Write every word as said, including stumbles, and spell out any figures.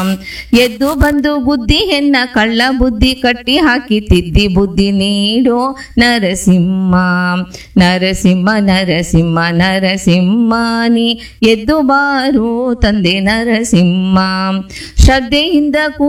ಎದ್ದು ಬಂದು ಬುದ್ಧಿಯನ್ನ ಕಳ್ಳ ಬುದ್ಧಿ ಕಟ್ಟಿ ಹಾಕಿ ತಿದ್ದಿ ಬುದ್ಧಿ ನೀಡೋ ನರಸಿಂಹ. ನರಸಿಂಹ ನರಸಿಂಹ ನರಸಿಂಹ ನೀ ಎದ್ದು ಬಾರೋ ತಂದೆ ನರಸಿಂಹ. ಶ್ರದ್ಧೆಯಿಂದ